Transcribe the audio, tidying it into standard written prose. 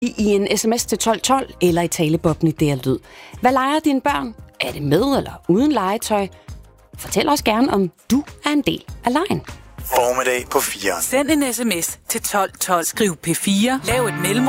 i en sms til 1212 eller i talebobben i DR Lyd. Hvad leger dine børn? Er det med eller uden legetøj? Fortæl os gerne, om du er en del af legen. Formiddag på 4. Send en sms til 1212. Skriv P4. Lav et mellemrum.